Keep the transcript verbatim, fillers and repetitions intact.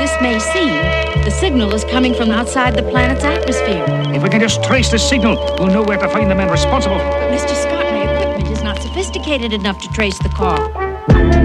this may seem, the signal is coming from outside the planet's atmosphere. If we can just trace the signal, we'll know where to find the men responsible. Mister Scott, my equipment is not sophisticated enough to trace the call.